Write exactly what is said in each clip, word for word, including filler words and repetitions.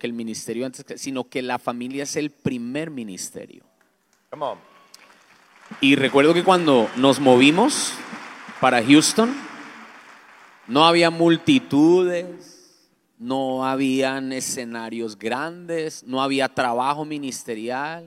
que el ministerio antes, sino que la familia es el primer ministerio. Come on. Y recuerdo que cuando nos movimos para Houston, no había multitudes, no habían escenarios grandes, no había trabajo ministerial.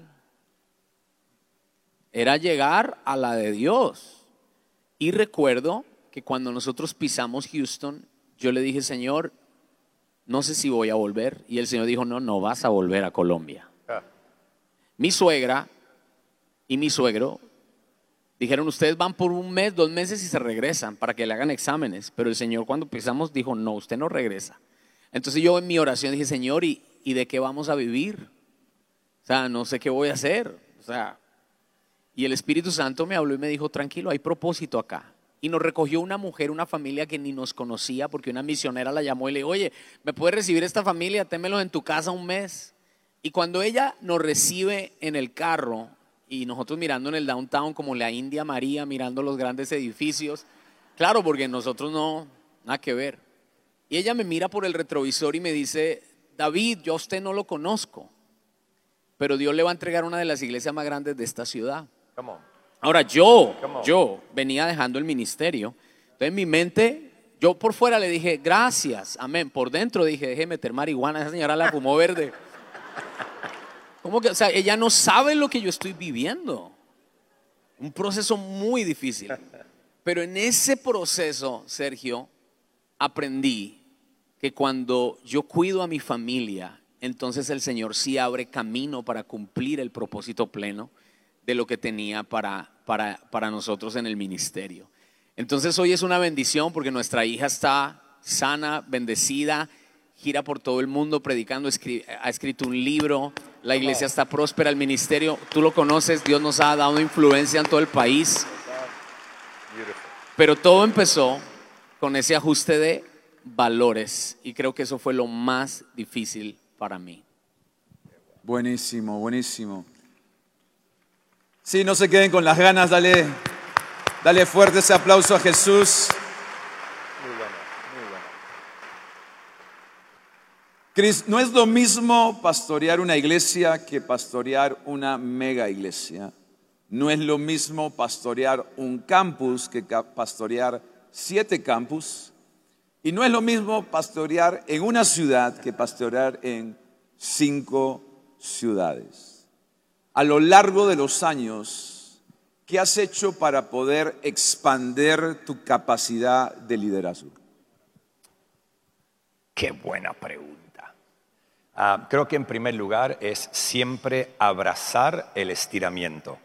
Era llegar a la de Dios. Y recuerdo que cuando nosotros pisamos Houston, yo le dije, Señor, no sé si voy a volver. Y el Señor dijo, no, no vas a volver a Colombia. Ah. Mi suegra y mi suegro dijeron, ustedes van por un mes, dos meses y se regresan para que le hagan exámenes. Pero el Señor cuando pisamos dijo, no, usted no regresa. Entonces yo en mi oración dije, Señor, ¿y, y de qué vamos a vivir? O sea, no sé qué voy a hacer. O sea, y el Espíritu Santo me habló y me dijo, tranquilo, hay propósito acá. Y nos recogió una mujer, una familia que ni nos conocía, porque una misionera la llamó y le dijo, oye, ¿me puedes recibir esta familia? Témelos en tu casa un mes. Y cuando ella nos recibe en el carro, y nosotros mirando en el downtown como la India María, mirando los grandes edificios, claro, porque nosotros no, nada que ver. Y ella me mira por el retrovisor y me dice, David, yo a usted no lo conozco, pero Dios le va a entregar una de las iglesias más grandes de esta ciudad. Come on. Ahora yo, yo venía dejando el ministerio, entonces en mi mente, yo por fuera le dije, gracias, amén. Por dentro dije, deje de meter marihuana, esa señora la fumó verde. ¿Cómo que? O sea, ella no sabe lo que yo estoy viviendo. Un proceso muy difícil. Pero en ese proceso, Sergio, aprendí que cuando yo cuido a mi familia, entonces el Señor sí abre camino para cumplir el propósito pleno de lo que tenía para, para, para nosotros en el ministerio. Entonces hoy es una bendición porque nuestra hija está sana, bendecida, gira por todo el mundo predicando, escri- ha escrito un libro, la iglesia está próspera, el ministerio, tú lo conoces, Dios nos ha dado influencia en todo el país. Pero todo empezó con ese ajuste de valores y creo que eso fue lo más difícil para mí. Buenísimo, buenísimo. Sí, no se queden con las ganas, dale, dale fuerte ese aplauso a Jesús. Muy bueno, muy bueno. Cris, no es lo mismo pastorear una iglesia que pastorear una mega iglesia. No es lo mismo pastorear un campus que pastorear siete campus. Y no es lo mismo pastorear en una ciudad que pastorear en cinco ciudades. A lo largo de los años, ¿qué has hecho para poder expandir tu capacidad de liderazgo? Qué buena pregunta. Uh, creo que en primer lugar es siempre abrazar el estiramiento.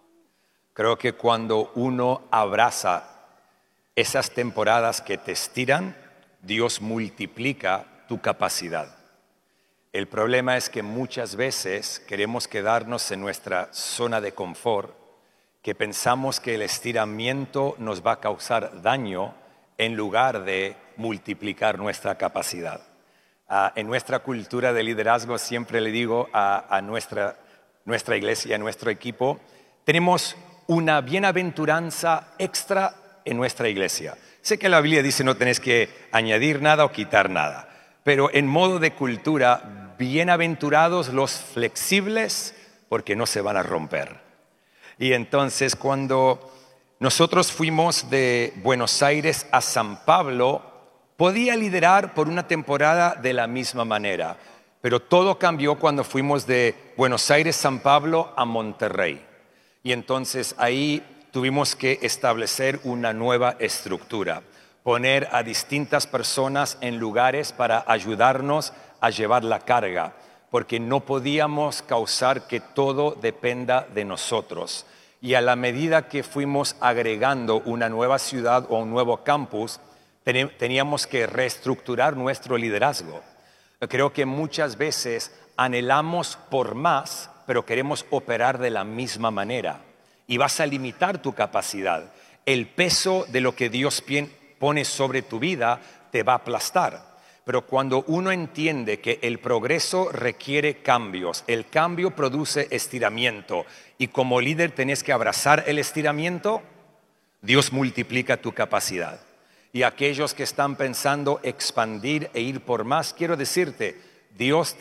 Creo que cuando uno abraza esas temporadas que te estiran, Dios multiplica tu capacidad. El problema es que muchas veces queremos quedarnos en nuestra zona de confort, que pensamos que el estiramiento nos va a causar daño en lugar de multiplicar nuestra capacidad. Uh, en nuestra cultura de liderazgo siempre le digo a, a nuestra, nuestra iglesia, a nuestro equipo, tenemos una bienaventuranza extra en nuestra iglesia. Sé que la Biblia dice no tenés que añadir nada o quitar nada, pero en modo de cultura, bienaventurados los flexibles porque no se van a romper. Y entonces cuando nosotros fuimos de Buenos Aires a San Pablo, podía liderar por una temporada de la misma manera, pero todo cambió cuando fuimos de Buenos Aires, San Pablo a Monterrey. Y entonces ahí tuvimos que establecer una nueva estructura, poner a distintas personas en lugares para ayudarnos a llevar la carga, porque no podíamos causar que todo dependa de nosotros. Y a la medida que fuimos agregando una nueva ciudad o un nuevo campus, teníamos que reestructurar nuestro liderazgo. Creo que muchas veces anhelamos por más, pero queremos operar de la misma manera. Y vas a limitar tu capacidad. El peso de lo que Dios pone sobre tu vida te va a aplastar. Pero cuando uno entiende que el progreso requiere cambios, el cambio produce estiramiento y como líder tenés que abrazar el estiramiento, Dios multiplica tu capacidad. Y aquellos que están pensando expandir e ir por más, quiero decirte, Dios